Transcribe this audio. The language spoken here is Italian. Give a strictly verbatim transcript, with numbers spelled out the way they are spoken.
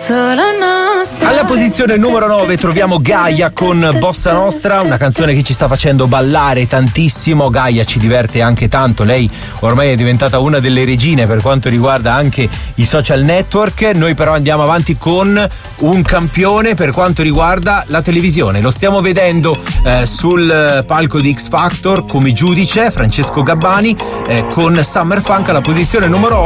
solo nostra. Alla posizione numero nove troviamo Gaia con Bossa Nostra, una canzone che ci sta facendo ballare tantissimo. Gaia ci diverte anche tanto, lei ormai è diventata una delle regine per quanto riguarda anche i social network. Noi però andiamo avanti con un campione per quanto riguarda la televisione. Lo stiamo vedendo eh, sul palco di X Factor come giudice, Francesco Gabbani, eh, con Summer Funk alla posizione numero